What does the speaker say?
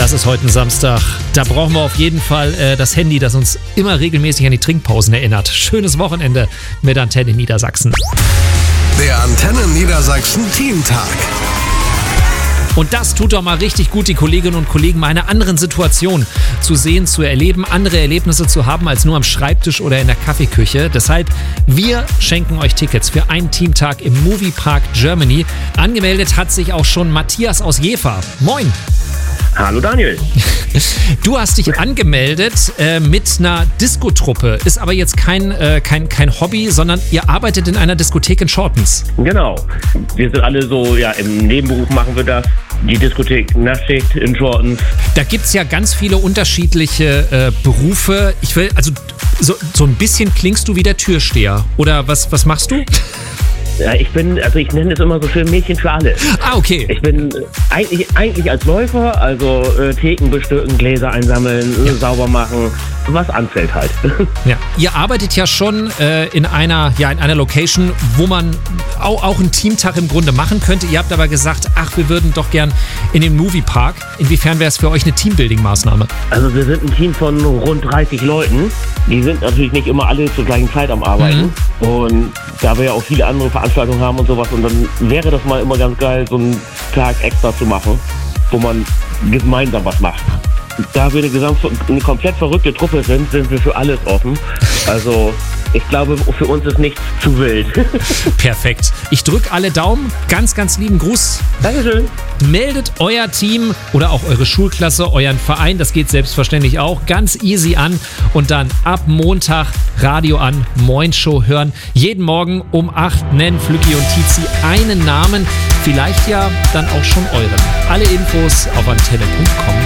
Das ist heute ein Samstag. Da brauchen wir auf jeden Fall das Handy, das uns immer regelmäßig an die Trinkpausen erinnert. Schönes Wochenende mit Antenne Niedersachsen. Der Antenne Niedersachsen Teamtag. Und das tut doch mal richtig gut, die Kolleginnen und Kollegen mal in einer anderen Situation zu sehen, zu erleben, andere Erlebnisse zu haben als nur am Schreibtisch oder in der Kaffeeküche. Deshalb, wir schenken euch Tickets für einen Teamtag im Moviepark Germany. Angemeldet hat sich auch schon Matthias aus Jever. Moin! Hallo Daniel. Du hast dich angemeldet mit einer Diskotruppe. Ist aber jetzt kein Hobby, sondern ihr arbeitet in einer Diskothek in Shortens. Genau. Wir sind alle so, ja, im Nebenberuf machen wir das. Die Diskothek Nachtschicht in Shortens. Da gibt es ja ganz viele unterschiedliche Berufe. Ich will, also so ein bisschen klingst du wie der Türsteher. Oder was machst du? Ja, ich nenne es immer so schön Mädchen für alles. Ah, okay. Ich bin eigentlich als Läufer, also Theken bestücken, Gläser einsammeln, sauber machen, was anfällt halt. Ja. Ihr arbeitet ja schon in einer Location, wo man auch einen Teamtag im Grunde machen könnte. Ihr habt aber gesagt, wir würden doch gern in den Moviepark. Inwiefern wäre es für euch eine Teambuilding-Maßnahme? Also wir sind ein Team von rund 30 Leuten. Die sind natürlich nicht immer alle zur gleichen Zeit am Arbeiten. Und da wir ja auch viele andere Veranstaltungen haben und sowas, und dann wäre das mal immer ganz geil, so einen Tag extra zu machen, wo man gemeinsam was macht. Da wir eine komplett verrückte Truppe sind wir für alles offen. Also ich glaube, für uns ist nichts zu wild. Perfekt. Ich drücke alle Daumen. Ganz, ganz lieben Gruß. Dankeschön. Meldet euer Team oder auch eure Schulklasse, euren Verein, das geht selbstverständlich auch, ganz easy an. Und dann ab Montag Radio an, Moin Show hören. Jeden Morgen um 8 nennen Flücki und Tizi einen Namen. Vielleicht ja dann auch schon euren. Alle Infos auf antenne.com.